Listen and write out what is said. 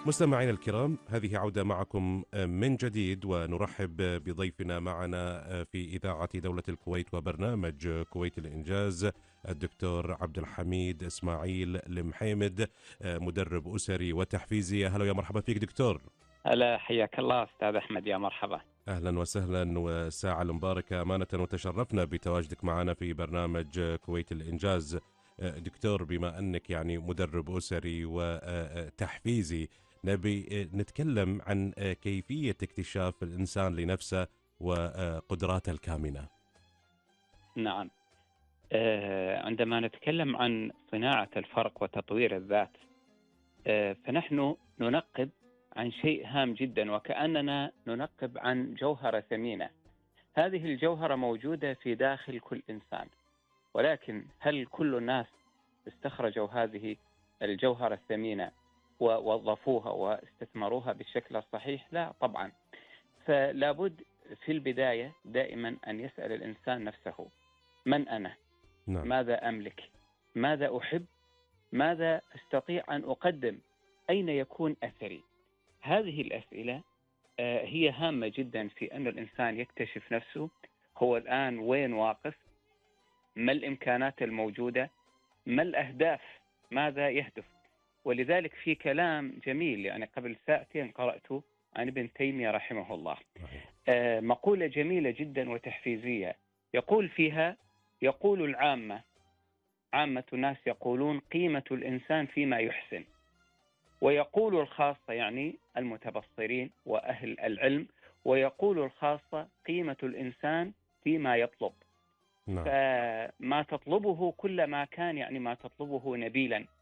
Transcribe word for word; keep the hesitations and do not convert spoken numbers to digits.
مستمعينا الكرام، هذه عودة معكم من جديد، ونرحب بضيفنا معنا في إذاعة دولة الكويت وبرنامج كويت الإنجاز الدكتور عبد الحميد إسماعيل المحيمد، مدرب أسري وتحفيزي. أهلا يا مرحبا فيك دكتور. هلا، حياك الله أستاذ أحمد، يا مرحبا. أهلا وسهلا، والساعة المباركة أمانة، وتشرفنا بتواجدك معنا في برنامج كويت الإنجاز. دكتور، بما أنك يعني مدرب أسري وتحفيزي، نبي نتكلم عن كيفية اكتشاف الإنسان لنفسه وقدراته الكامنة. نعم، عندما نتكلم عن صناعة الفرق وتطوير الذات، فنحن ننقب عن شيء هام جدا، وكأننا ننقب عن جوهرة ثمينة. هذه الجوهرة موجودة في داخل كل إنسان، ولكن هل كل الناس استخرجوا هذه الجوهرة الثمينة ووظفوها واستثمروها بالشكل الصحيح؟ لا طبعا. فلا بد في البداية دائما أن يسأل الإنسان نفسه: من أنا؟ نعم. ماذا أملك؟ ماذا أحب؟ ماذا أستطيع أن أقدم؟ أين يكون أثري؟ هذه الأسئلة هي هامة جدا في أن الإنسان يكتشف نفسه. هو الآن وين واقف؟ ما الإمكانات الموجودة؟ ما الأهداف؟ ماذا يهدف؟ ولذلك في كلام جميل يعني قبل ساعتين قرأته عن ابن تيمية رحمه الله، آه مقولة جميلة جدا وتحفيزية. يقول فيها: يقول العامة، عامة الناس يقولون قيمة الإنسان فيما يحسن، ويقول الخاصة يعني المتبصرين وأهل العلم، ويقول الخاصة قيمة الإنسان فيما يطلب. نعم. فما تطلبه كلما كان يعني ما تطلبه نبيلا